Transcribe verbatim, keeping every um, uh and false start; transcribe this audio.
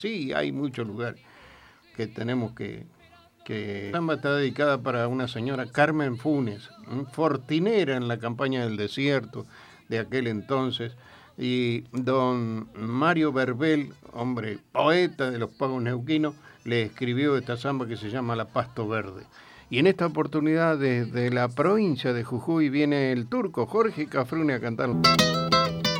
Sí, hay muchos lugares que tenemos que... que la samba está dedicada para una señora Carmen Funes, ¿m? Fortinera en la campaña del desierto de aquel entonces, y don Mario Berbel, hombre poeta de los pagos neuquinos, le escribió esta samba que se llama La Pasto Verde. Y en esta oportunidad desde la provincia de Jujuy viene el turco Jorge Cafrune a cantar.